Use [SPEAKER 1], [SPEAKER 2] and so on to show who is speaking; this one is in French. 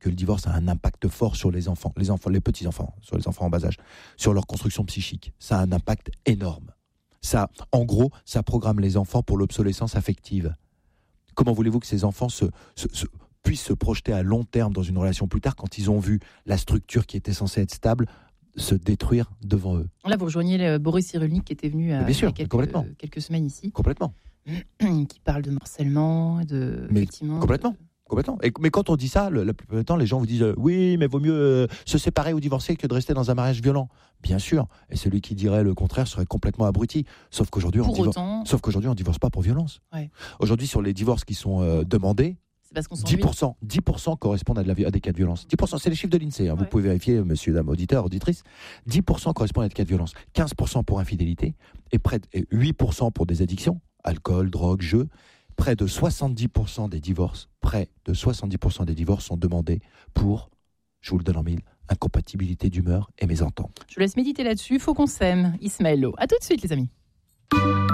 [SPEAKER 1] que le divorce a un impact fort sur les enfants, les petits-enfants, sur les enfants en bas âge, sur leur construction psychique. Ça a un impact énorme. Ça, en gros, ça programme les enfants pour l'obsolescence affective. Comment voulez-vous que ces enfants puissent se projeter à long terme dans une relation plus tard quand ils ont vu la structure qui était censée être stable se détruire devant eux?
[SPEAKER 2] Là, vous rejoignez Boris Cyrulnik qui était venu il y a quelques semaines ici.
[SPEAKER 1] Complètement.
[SPEAKER 2] Qui parle de harcèlement,
[SPEAKER 1] Complètement. Mais quand on dit ça, la plupart du temps, les gens vous disent oui, mais vaut mieux se séparer ou divorcer que de rester dans un mariage violent. Bien sûr. Et celui qui dirait le contraire serait complètement abruti. Sauf qu'aujourd'hui, on divorce pas pour violence.
[SPEAKER 2] Ouais.
[SPEAKER 1] Aujourd'hui, sur les divorces qui sont demandés,
[SPEAKER 2] c'est parce qu'on
[SPEAKER 1] 10% correspondent à des cas de violence. 10%, c'est les chiffres de l'INSEE. Vous pouvez vérifier, monsieur, dame, auditeur, auditrice. 10% correspondent à des cas de violence. 15% pour infidélité et 8% pour des addictions, alcool, drogue, jeux. Près de 70% des divorces sont demandés pour, je vous le donne en mille, incompatibilité d'humeur et mésentente.
[SPEAKER 2] Je vous laisse méditer là-dessus. Faut qu'on s'aime. Ismaël Lo. À tout de suite, les amis.